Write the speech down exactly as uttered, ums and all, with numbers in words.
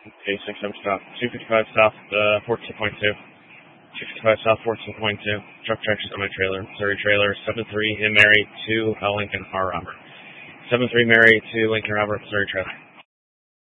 Okay, six seven stop. two fifty-five south, uh, fourteen point two. two fifty-five south, fourteen point two. Truck tractions on my trailer. Missouri trailer, seven three, in Mary, two, uh, Lincoln, R. Robert. seven three, Mary, two, Lincoln, Robert, Missouri trailer.